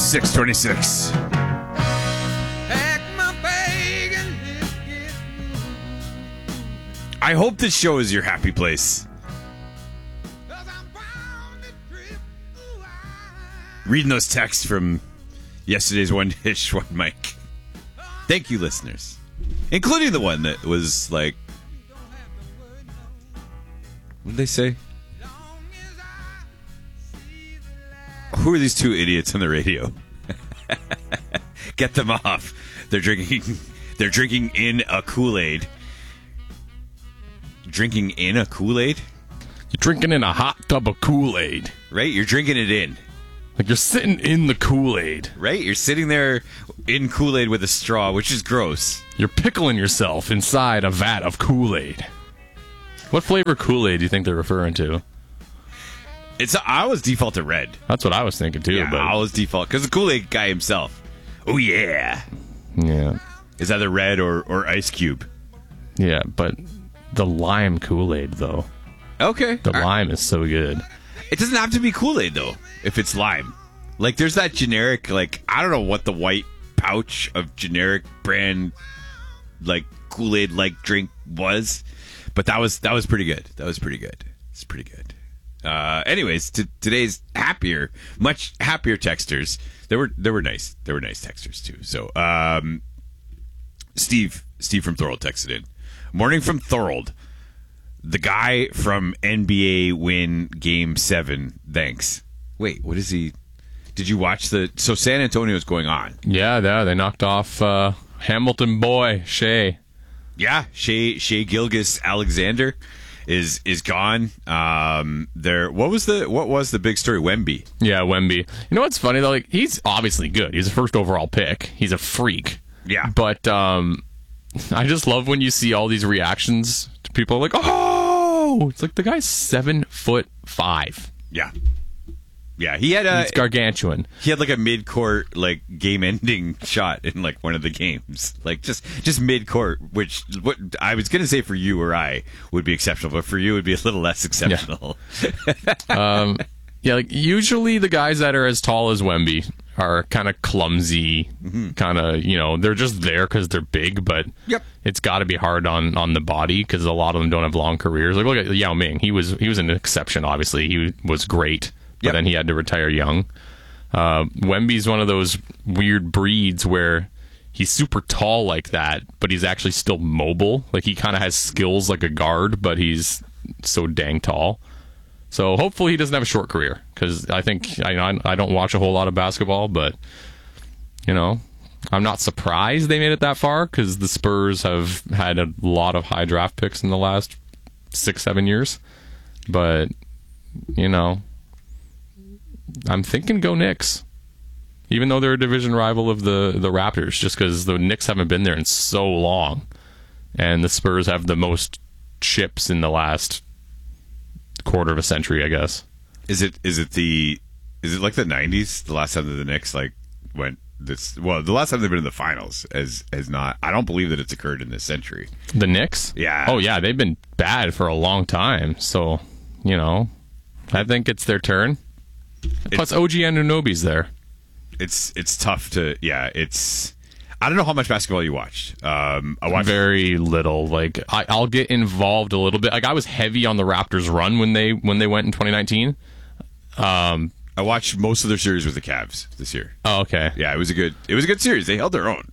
6:26. I hope this show is your happy place. Reading those texts from yesterday's One Dish, One Mic. Thank you, listeners. Including the one that was like... What did they say? Who are these two idiots on the radio? Get them off. They're drinking in a Kool-Aid. Drinking in a Kool-Aid? You're drinking in a hot tub of Kool-Aid. Right? You're drinking it in. Like you're sitting in the Kool-Aid. Right? You're sitting there in Kool-Aid with a straw, which is gross. You're pickling yourself inside a vat of Kool-Aid. What flavor Kool-Aid do you think they're referring to? I always default to red. That's what I was thinking too. Yeah, but I always default. Because the Kool-Aid guy himself. Oh, yeah. Yeah. Is either red or Ice Cube. Yeah, but the lime Kool-Aid, though. Okay. The lime is so good. It doesn't have to be Kool-Aid, though, if it's lime. Like, there's that generic, like, I don't know what the white pouch of generic brand, like, Kool-Aid-like drink was, but that was pretty good. That was pretty good. It's pretty good. Anyways, today's much happier texters. They were nice. They were nice texters, too. So, Steve from Thorold texted in. Morning from Thorold. The guy from NBA win Game 7. Thanks. Wait, what is he? Did you watch So San Antonio's going on. Yeah, they knocked off Hamilton boy, Shea. Yeah, Shea Gilgeous-Alexander is gone. What was the big story? Wemby. Yeah, Wemby. You know what's funny though? Like, he's obviously good. He's a first overall pick. He's a freak. Yeah. But I just love when you see all these reactions to people like, oh, it's like the guy's 7'5". Yeah. Yeah, he's gargantuan. He had like a mid-court like game-ending shot in like one of the games, like just mid-court. Which what I was gonna say for you or I would be exceptional, but for you it would be a little less exceptional. Yeah, yeah. Like usually the guys that are as tall as Wemby are kind of clumsy, kind of they're just there because they're big, but it's got to be hard on the body because a lot of them don't have long careers. Like look at Yao Ming, he was an exception. Obviously, he was great. But then he had to retire young. Wemby's one of those weird breeds where he's super tall like that, but he's actually still mobile. Like he kind of has skills like a guard, but he's so dang tall. So hopefully he doesn't have a short career because I think I don't watch a whole lot of basketball, but I'm not surprised they made it that far because the Spurs have had a lot of high draft picks in the last 6-7 years. But I'm thinking go Knicks, even though they're a division rival of the Raptors, just because the Knicks haven't been there in so long, and the Spurs have the most chips in the last quarter of a century, I guess. Is it like the 90s? The last time that the Knicks went this well, the last time they've been in the finals has not. I don't believe that it's occurred in this century. The Knicks? Yeah. Oh yeah, they've been bad for a long time. So I think it's their turn. Plus, OG Anunoby's there. It's tough to I don't know how much basketball you watched. I watched very little. Like I'll get involved a little bit. Like I was heavy on the Raptors' run when they went in 2019. I watched most of their series with the Cavs this year. Oh, okay. Yeah, it was a good series. They held their own.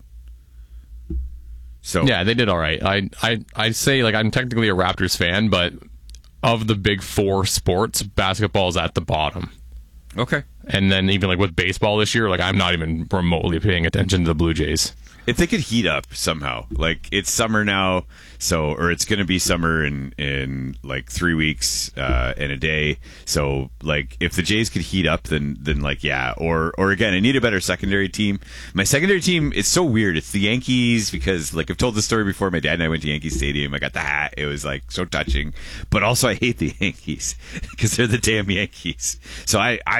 So yeah, they did all right. I say I'm technically a Raptors fan, but of the big four sports, basketball is at the bottom. Okay. And then even with baseball this year, I'm not even remotely paying attention to the Blue Jays. If they could heat up somehow, it's summer now, or it's going to be summer in 3 weeks and a day. So if the Jays could heat up, then yeah. Or again, I need a better secondary team. My secondary team is so weird. It's the Yankees because I've told this story before. My dad and I went to Yankee Stadium. I got the hat. It was so touching. But also I hate the Yankees because they're the damn Yankees. So I need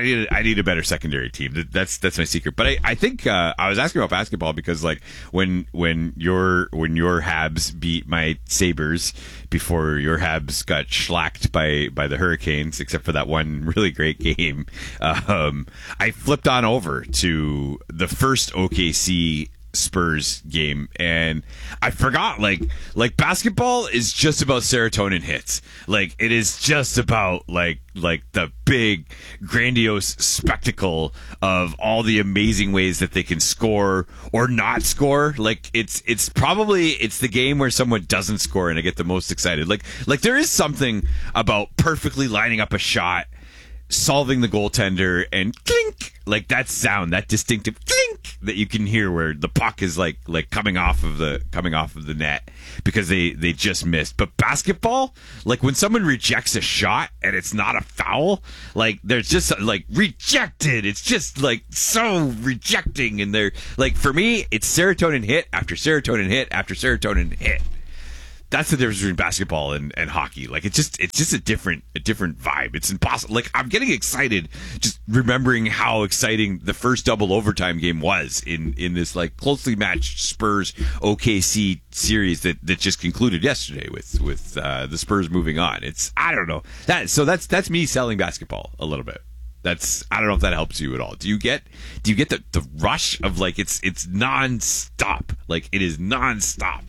need a better secondary team. That's my secret. But I think I was asking about basketball because like when your Habs beat my Sabres before your Habs got shellacked by the Hurricanes, except for that one really great game, I flipped on over to the first OKC Spurs game, and I forgot like basketball is just about serotonin hits. Like it is just about like the big grandiose spectacle of all the amazing ways that they can score or not score. Like it's the game where someone doesn't score and I get the most excited. Like there is something about perfectly lining up a shot, solving the goaltender, and clink, like that sound, that distinctive clink that you can hear where the puck is like coming off of the net because they just missed. But basketball, like when someone rejects a shot and it's not a foul, like there's just like rejected. It's just like so rejecting, and they're like, for me, it's serotonin hit after serotonin hit after serotonin hit. That's the difference between basketball and hockey. Like it's just a different vibe. It's impossible. Like I'm getting excited just remembering how exciting the first double overtime game was in this like closely matched Spurs OKC series that just concluded yesterday with the Spurs moving on. It's, I don't know, that's me selling basketball a little bit. I don't know if that helps you at all. Do you get the rush of like it's nonstop? Like it is nonstop.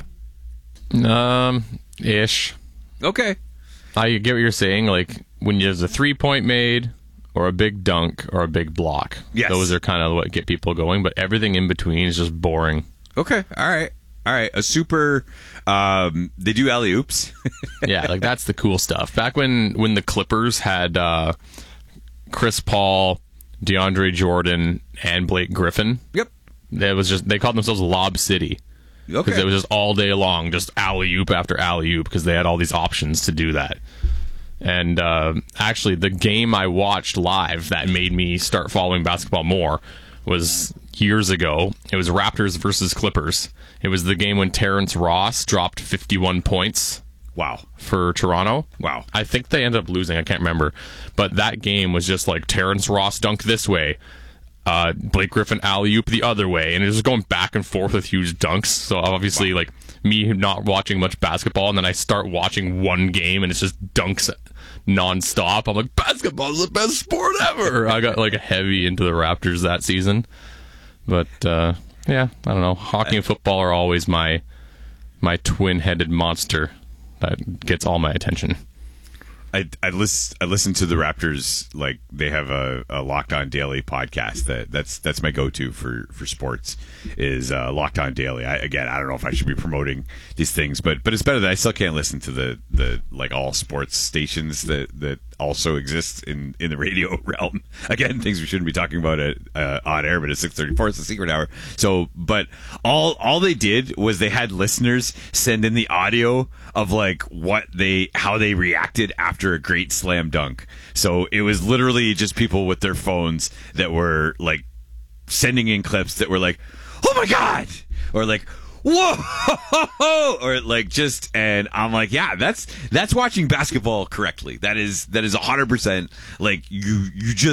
Ish. Okay. I get what you're saying. Like when there's a 3-point made or a big dunk or a big block. Yes. Those are kind of what get people going, but everything in between is just boring. Okay. All right. A super, they do alley oops. Yeah. Like that's the cool stuff. Back when the Clippers had, Chris Paul, DeAndre Jordan, and Blake Griffin. Yep. They called themselves Lob City. Okay. Because it was just all day long, just alley-oop after alley-oop, because they had all these options to do that. And actually, the game I watched live that made me start following basketball more was years ago. It was Raptors versus Clippers. It was the game when Terrence Ross dropped 51 points. Wow. For Toronto. Wow. I think they ended up losing. I can't remember. But that game was just like Terrence Ross dunk this way. Blake Griffin alley-oop the other way, and it was just going back and forth with huge dunks. So obviously, like me not watching much basketball, and then I start watching one game, and it's just dunks nonstop. I'm like, basketball is the best sport ever. I got like heavy into the Raptors that season, but yeah, I don't know. Hockey and football are always my twin-headed monster that gets all my attention. I listen to the Raptors, like they have a Locked On Daily podcast that's my go-to for sports is Locked On Daily. I don't know if I should be promoting these things, but it's better that I still can't listen to the like all sports stations that also exist in the radio realm. Again, things we shouldn't be talking about on air, but it's 6:34. It's the secret hour. So, but all they did was they had listeners send in the audio of like how they reacted after a great slam dunk. So it was literally just people with their phones that were like sending in clips that were like, "Oh my God," or like, "Whoa," or like just, and I'm like, yeah, that's watching basketball correctly. That is 100% like you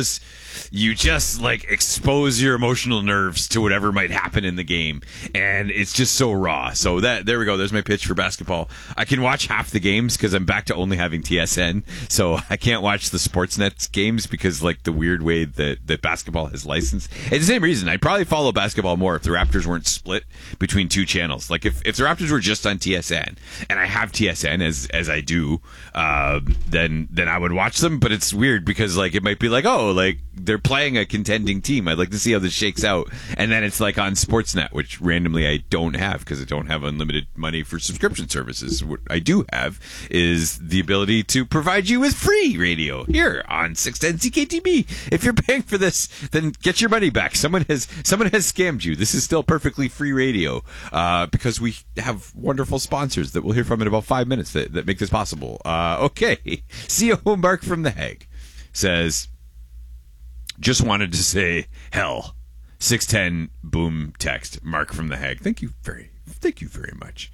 just like expose your emotional nerves to whatever might happen in the game, and it's just so raw. So there we go. There's my pitch for basketball. I can watch half the games because I'm back to only having TSN, so I can't watch the Sportsnet games because like the weird way that basketball has licensed. It's the same reason I'd probably follow basketball more if the Raptors weren't split between two channels. Like if the Raptors were just on TSN, and I have TSN as I do, then I would watch them. But it's weird because like it might be like, oh, like they're playing a contending team. I'd like to see how this shakes out. And then it's like on Sportsnet, which randomly I don't have because I don't have unlimited money for subscription services. What I do have is the ability to provide you with free radio here on 610 CKTB. If you're paying for this, then get your money back. Someone has scammed you. This is still perfectly free radio because we have wonderful sponsors that we'll hear from in about 5 minutes that make this possible. Okay. CEO Mark from The Hague says, just wanted to say hell. 610 boom text. Mark from The Hague. Thank you very much.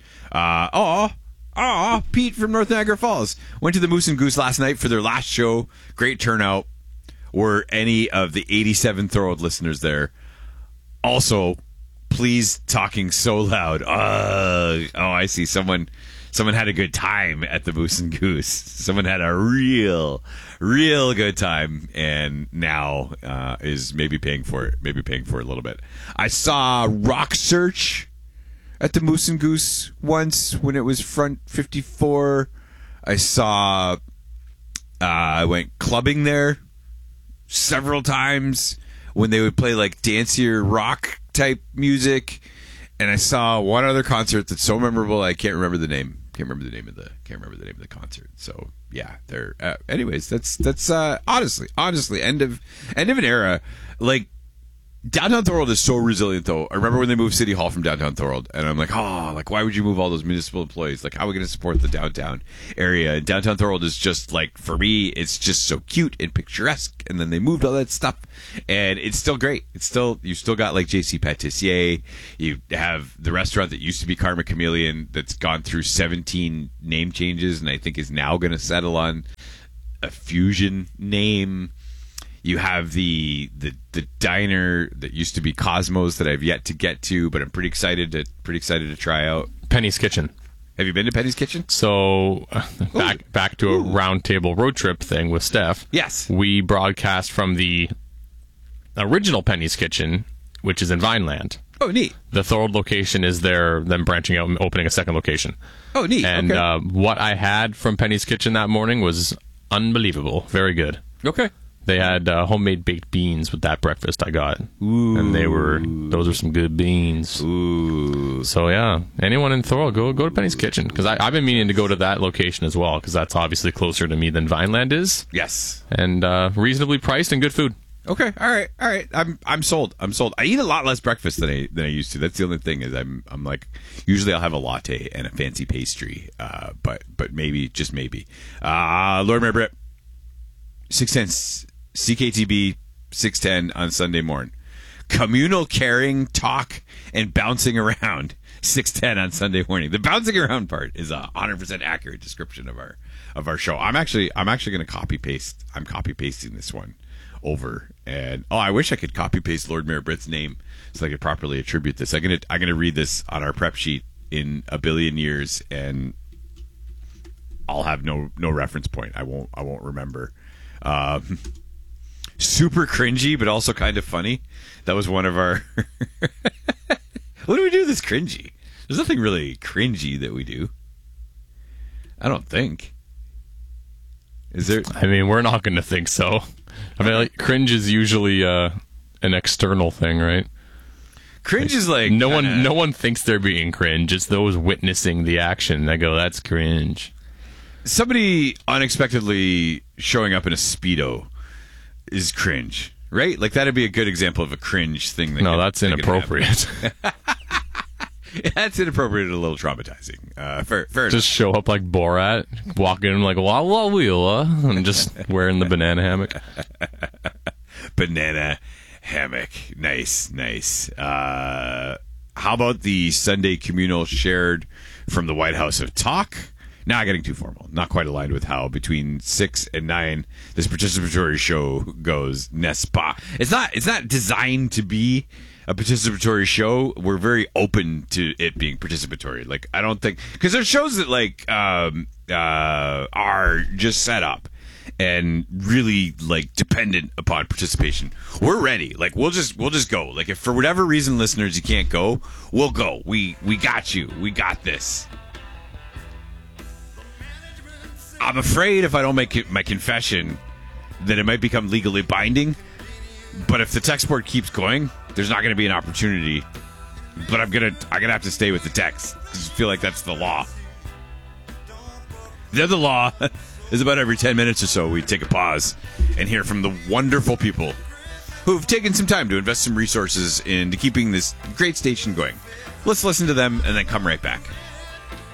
Pete from North Niagara Falls went to the Moose and Goose last night for their last show. Great turnout. were any of the 87 Thorold listeners there. Also, please talking so loud. I see someone had a good time at the Moose and Goose. Someone had a real good time, and now is maybe paying for it. Maybe paying for it a little bit. I saw Rock Search at the Moose and Goose once when it was Front 54. I went clubbing there several times when they would play like dancier rock type music, and I saw one other concert that's so memorable I can't remember the name. Can't remember the name of the concert. So yeah, there. Anyways, that's honestly end of an era. Like, downtown Thorold is so resilient, though. I remember when they moved City Hall from downtown Thorold, and I'm like, why would you move all those municipal employees? Like, how are we going to support the downtown area? And downtown Thorold is just like, for me, it's just so cute and picturesque. And then they moved all that stuff, and it's still great. You still got like JC Patissier. You have the restaurant that used to be Karma Chameleon that's gone through 17 name changes, and I think is now going to settle on a fusion name. You have the diner that used to be Cosmos that I've yet to get to, but I'm pretty excited to try out. Penny's Kitchen. Have you been to Penny's Kitchen? So back to a round table road trip thing with Steph. Yes. We broadcast from the original Penny's Kitchen, which is in Vineland. Oh, neat. The Thorold location is there, them branching out and opening a second location. Oh, neat. And okay. What I had from Penny's Kitchen that morning was unbelievable. Very good. Okay. They had homemade baked beans with that breakfast I got. Ooh. And those are some good beans. Ooh. So yeah, anyone in Thorold, go to Penny's Kitchen, because I've been meaning to go to that location as well, because that's obviously closer to me than Vineland is. Yes. And reasonably priced and good food. Okay. All right. I'm sold. I eat a lot less breakfast than I used to. That's the only thing is I'm like, usually I'll have a latte and a fancy pastry. But maybe, just maybe. Lord Mayor Britt, 610 CKTB 610 on Sunday morning. Communal caring, talk, and bouncing around 610 on Sunday morning. The bouncing around part is a 100% accurate description of our show. I'm actually going to copy paste. I'm copy pasting this one over, and I wish I could copy paste Lord Mayor Britt's name so I could properly attribute this. I'm gonna read this on our prep sheet in a billion years, and I'll have no reference point. I won't remember. Super cringy, but also kind of funny. That was one of our. What do we do that's cringy? There's nothing really cringy that we do. I don't think. Is there? I mean, we're not going to think so. I mean, like, cringe is usually an external thing, right? Cringe is like no one thinks they're being cringe. It's those witnessing the action that go, "That's cringe." Somebody unexpectedly showing up in a Speedo is cringe, right? Like, that'd be a good example of a cringe thing. That's inappropriate. That's inappropriate and a little traumatizing. Fair enough. Just show up like Borat, walk in like wah wheela, and just wearing the banana hammock. Banana hammock, nice. How about the Sunday communal shared from the White House of Talk? Not getting too formal. Not quite aligned with how between 6 and 9 this participatory show goes. N'est-ce pas? It's not designed to be a participatory show. We're very open to it being participatory. Like, I don't think, because there's shows that like are just set up and really like dependent upon participation. We're ready. Like, we'll just go. Like, if for whatever reason, listeners, you can't go, we'll go. We got you. We got this. I'm afraid if I don't make my confession that it might become legally binding. But if the text board keeps going, there's not going to be an opportunity. But I'm gonna have to stay with the text. I just feel like that's the law. The other law is about every 10 minutes or so we take a pause and hear from the wonderful people who've taken some time to invest some resources into keeping this great station going. Let's listen to them and then come right back.